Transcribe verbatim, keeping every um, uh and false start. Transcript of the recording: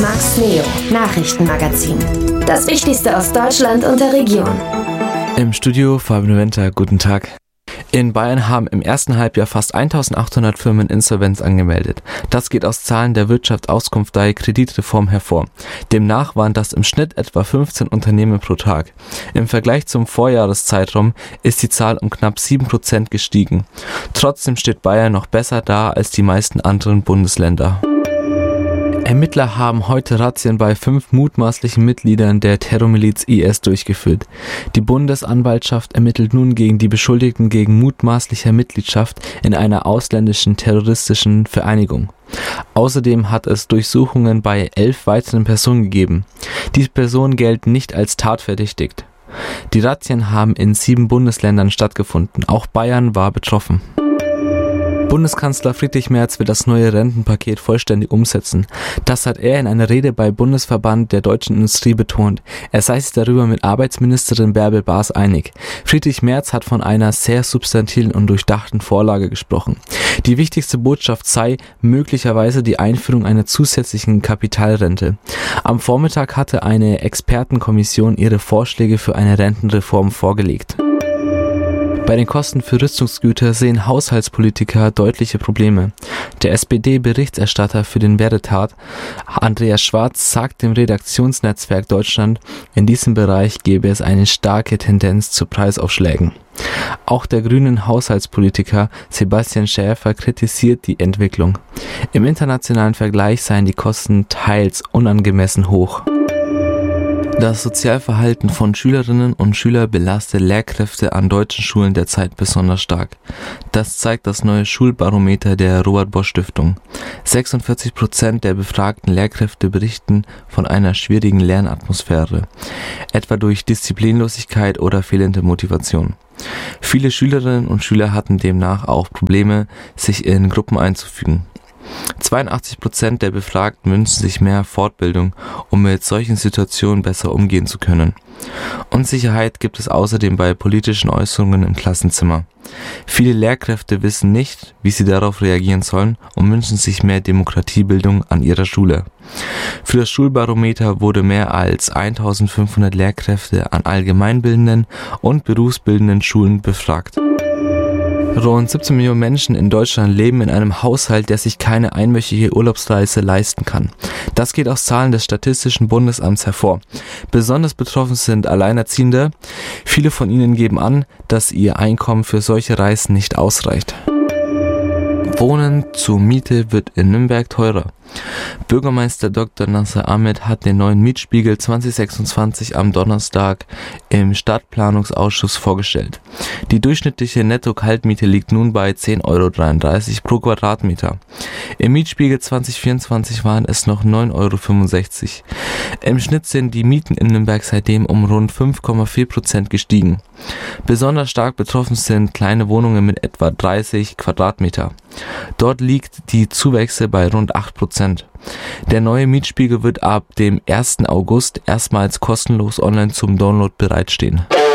Max Neo, Nachrichtenmagazin. Das Wichtigste aus Deutschland und der Region. Im Studio Fabian Winter, guten Tag. In Bayern haben im ersten Halbjahr fast eintausendachthundert Firmen Insolvenz angemeldet. Das geht aus Zahlen der Wirtschaftsauskunftei Kreditreform hervor. Demnach waren das im Schnitt etwa fünfzehn Unternehmen pro Tag. Im Vergleich zum Vorjahreszeitraum ist die Zahl um knapp sieben Prozent gestiegen. Trotzdem steht Bayern noch besser da als die meisten anderen Bundesländer. Ermittler haben heute Razzien bei fünf mutmaßlichen Mitgliedern der Terrormiliz I S durchgeführt. Die Bundesanwaltschaft ermittelt nun gegen die Beschuldigten wegen mutmaßlicher Mitgliedschaft in einer ausländischen terroristischen Vereinigung. Außerdem hat es Durchsuchungen bei elf weiteren Personen gegeben. Diese Personen gelten nicht als tatverdächtigt. Die Razzien haben in sieben Bundesländern stattgefunden. Auch Bayern war betroffen. Bundeskanzler Friedrich Merz will das neue Rentenpaket vollständig umsetzen. Das hat er in einer Rede bei Bundesverband der deutschen Industrie betont. Er sei sich darüber mit Arbeitsministerin Bärbel Baas einig. Friedrich Merz hat von einer sehr substantiellen und durchdachten Vorlage gesprochen. Die wichtigste Botschaft sei möglicherweise die Einführung einer zusätzlichen Kapitalrente. Am Vormittag hatte eine Expertenkommission ihre Vorschläge für eine Rentenreform vorgelegt. Bei den Kosten für Rüstungsgüter sehen Haushaltspolitiker deutliche Probleme. Der S P D-Berichterstatter für den Werdetat, Andreas Schwarz, sagt dem Redaktionsnetzwerk Deutschland, in diesem Bereich gebe es eine starke Tendenz zu Preisaufschlägen. Auch der grünen Haushaltspolitiker Sebastian Schäfer kritisiert die Entwicklung. Im internationalen Vergleich seien die Kosten teils unangemessen hoch. Das Sozialverhalten von Schülerinnen und Schülern belastet Lehrkräfte an deutschen Schulen derzeit besonders stark. Das zeigt das neue Schulbarometer der Robert-Bosch-Stiftung. sechsundvierzig Prozent der befragten Lehrkräfte berichten von einer schwierigen Lernatmosphäre, etwa durch Disziplinlosigkeit oder fehlende Motivation. Viele Schülerinnen und Schüler hatten demnach auch Probleme, sich in Gruppen einzufügen. zweiundachtzig Prozent der Befragten wünschen sich mehr Fortbildung, um mit solchen Situationen besser umgehen zu können. Unsicherheit gibt es außerdem bei politischen Äußerungen im Klassenzimmer. Viele Lehrkräfte wissen nicht, wie sie darauf reagieren sollen und wünschen sich mehr Demokratiebildung an ihrer Schule. Für das Schulbarometer wurde mehr als eintausendfünfhundert Lehrkräfte an allgemeinbildenden und berufsbildenden Schulen befragt. Rund siebzehn Millionen Menschen in Deutschland leben in einem Haushalt, der sich keine einwöchige Urlaubsreise leisten kann. Das geht aus Zahlen des Statistischen Bundesamts hervor. Besonders betroffen sind Alleinerziehende. Viele von ihnen geben an, dass ihr Einkommen für solche Reisen nicht ausreicht. Wohnen zur Miete wird in Nürnberg teurer. Bürgermeister Doktor Nasser Ahmed hat den neuen Mietspiegel zwanzig sechsundzwanzig am Donnerstag im Stadtplanungsausschuss vorgestellt. Die durchschnittliche Netto-Kaltmiete liegt nun bei zehn Euro dreiunddreißig pro Quadratmeter. Im Mietspiegel zwanzig vierundzwanzig waren es noch neun Euro fünfundsechzig. Im Schnitt sind die Mieten in Nürnberg seitdem um rund fünf Komma vier Prozent gestiegen. Besonders stark betroffen sind kleine Wohnungen mit etwa dreißig Quadratmeter. Dort liegt die Zuwächse bei rund acht Prozent. Der neue Mietspiegel wird ab dem ersten August erstmals kostenlos online zum Download bereitstehen.